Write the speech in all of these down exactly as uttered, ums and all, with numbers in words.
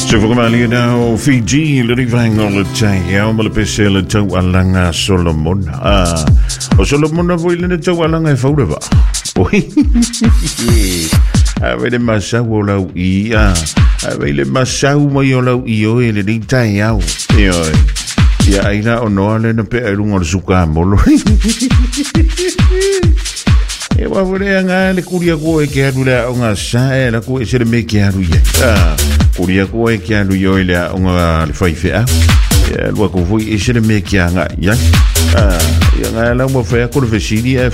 So for Mali now, Fiji, le rivang on le tai, ya mo le pese le tau alanga Solomon. Ah, o Solomon na voi le tau alanga e faureva. Oi. A vele masau la i a. A vele masau mai o la i o le ni tai au. Yo. Ya aina o no ale na pe runga le suka molo. E wa vole anga le kuria ko e ke adula nga sa e la ko e se me ke aru ye. Ah. Kuria ko e ke aru yo ile nga le faife a. Ya lo ko voi e se me ke anga ya. Ah, ya nga la mo fa ko le vesidi e.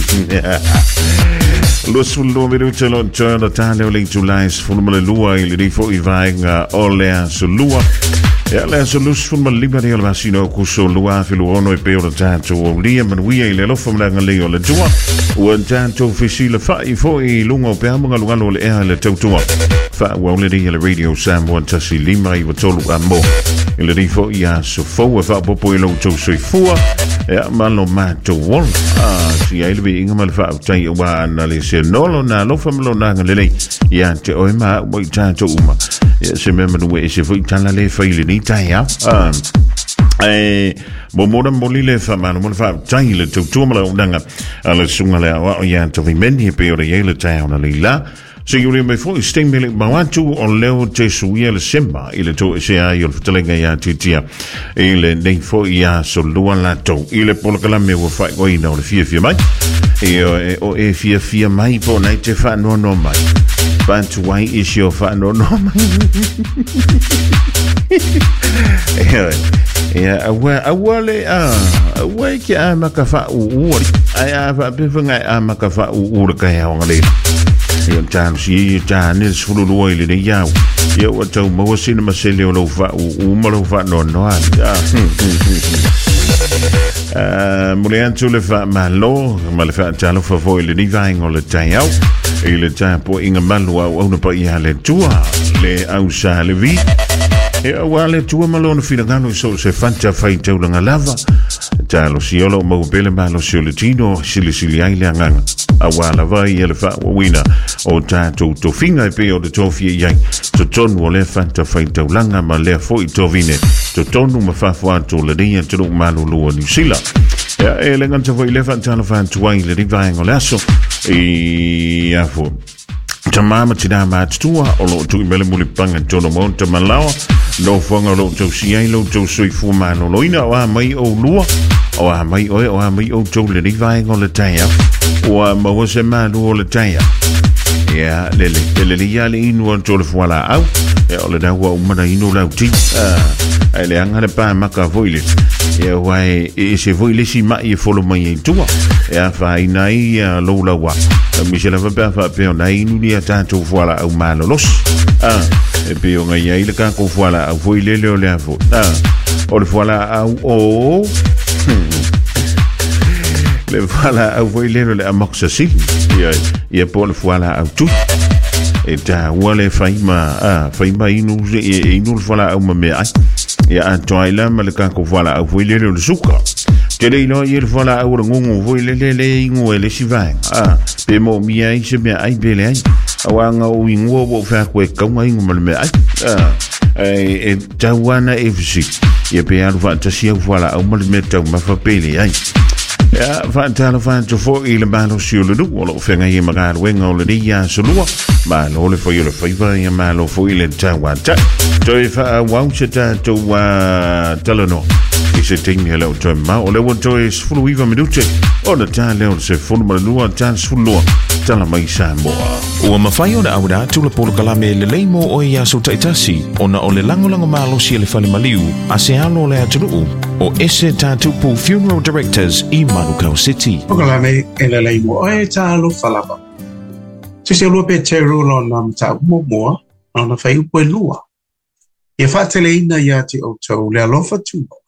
Lo sullo mi rucelo c'è tale o le July sfulmale lua il rifo i vai nga olea sulua. Ja, la solus van mijn lieve heel was zien ook hoe zo lua veel ono e pe o tanto o lia man wi ile lo fam la ngaleo le tua o tanto officiële fa i fo i lungo pe mga lunga lo le e le totua fa o le di le radio sam want to see lima i tolu amo ile di fo ia so fo fa popo lo to so fo ja man lo ma to wol ah si ai le inga mal fa tai wa analise no lo na lo fam lo na ngale ia te o ma mo tanto uma ja se me manu e se fo tala le fa ile ni tai ja um eh mo mo mo le fa man mo fa tai le to to mo ndanga ala sunga le wa ya to vi men hi pe o le tai ona le la so you remember for sting me ma wantu o leo te suia le semba ile to se ai o telenga ya titia ile nei fo ya so lua la to ile por kala me wo fa go ina o le fia fia mai e o e fia fia mai po nei te fa no no mai bantu wai is your fa no no mai ya awa awale a awa ki a makafa u ai a fa pe fa ngai a makafa u ka ya ngale yo tan si tan ni sulu lo ile de ya yo wa tau mo sin ma se le lo fa u mo lo fa no no a eh mo le antu le fa malo ma le fa talo fa vo ile ni va ngol le tau ile ta po inga malwa o no pa ia le tua le au sa le vi e wale tua malona fina gano so se fanta fai tau langa lava talo siolo mo bele malo siolitino sili sili ai le nganga awala vai ele fa wina o tato to finga pe o de tofie yai to ton wole fanta fai tau langa ma le fo i to vine to tonu ma fa fo to le dia to malo lo ni sila ya ele nganta foi le fanta no fan tuai le vai ngolaso e afo tamama tina matua o lo tu mele muli panga tono monta malawa no fonga lo to siai lo to sui fu mano lo ina wa mai o lua o a mai o o mai o to le vai ngol le taya o ma wo se manu o le taya ya le le le ya le inu to le fuala au e o le da wa mana inu la ti ah ele anga le pa maka voile e wai e se voile si mai e folo mai tua e a fa inai lo la wa mi se la va fa pe ona inu dia tanto fuala au malo los ah e pe o ngai ile ka ko fuala au voile le o le avo ah o le fuala au o le fuala au voile le amoxa si ia ia po le fuala au tu e ta wale faima ah faima inu e inu fuala au me ai ia atoila ma le ka ko fuala au voile le suka te le no ia fuala au ngungu voile le le ingu le si vai ah pe mo mi ai se me ai bele ai awanga o ingo bo fa ko ka ngai ngum me ai ah e tawana fc ia pe al va tasi fuala au me tau ma fa pele ai ja fantano fanto fo ile malo siolo du o lo fenga ye magari wenga o le dia solua ma lo le fo ile faiva ye malo fo ile tawa ta to fa wa chata to wa talano ise tingi le to ma o le wonto is fulu iva minute o le tale o se fulu ma lua tan fulu tala mai sambo o ma fai ona auda tu le polo kalame le leimo o ia so taitasi ona o le lango lango malo si le fale maliu a se alo le atulu o ese tatupu funeral directors i Manukau City o kalame e le leimo o e talo falapa se se lo pe teru lo nam ta mo mo ona fai po lua e fa tele ina ya ti o to le alofa tu